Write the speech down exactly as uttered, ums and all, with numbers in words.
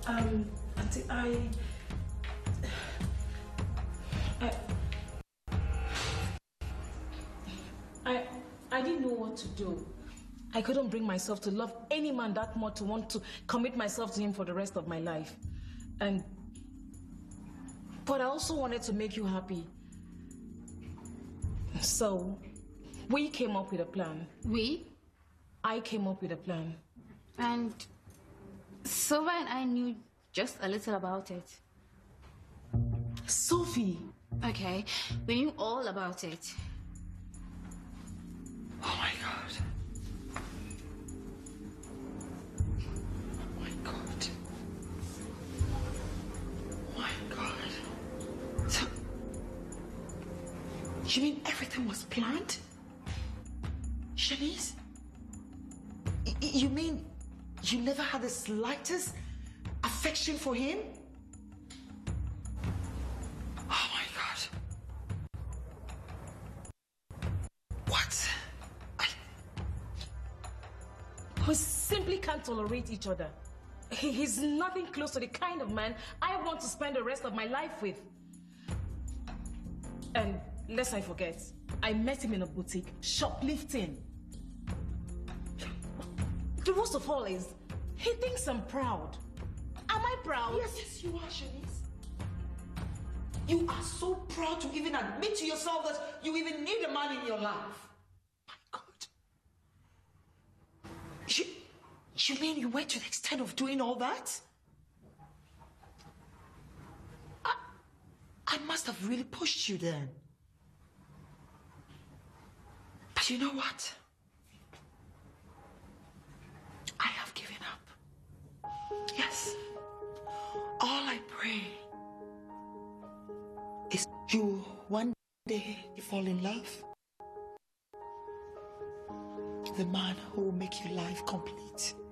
Um, Auntie, I... I... I... I didn't know what to do. I couldn't bring myself to love any man that much to want to commit myself to him for the rest of my life. And... But I also wanted to make you happy. So, we came up with a plan. We? I came up with a plan. And Silva and I knew just a little about it. Sophie! Okay, we knew all about it. Oh my God. Oh my God. Oh my God. So, you mean everything was planned? Shanice? Y you mean you never had the slightest affection for him? Oh my God. What? I... We simply can't tolerate each other. He, he's nothing close to the kind of man I want to spend the rest of my life with. And lest I forget, I met him in a boutique, shoplifting. The worst of all is, he thinks I'm proud. Am I proud? Yes, yes, you are, Shanice. You are so proud to even admit to yourself that you even need a man in your life. My God. You, you mean you went to the extent of doing all that? I, I must have really pushed you then. But you know what? I have given up. Yes. All I pray is you one day fall in love. The man who will make your life complete.